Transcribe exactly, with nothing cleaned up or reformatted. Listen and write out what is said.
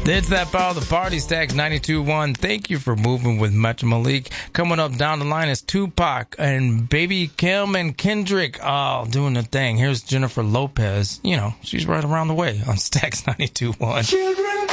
It's that power of the party, Stacks ninety-two point one. Thank you for moving with Metro Malik. Coming up down the line is Tupac and Baby Kim and Kendrick. Oh, doing the thing. Here's Jennifer Lopez. You know, she's right around the way on Stacks ninety-two point one. Children.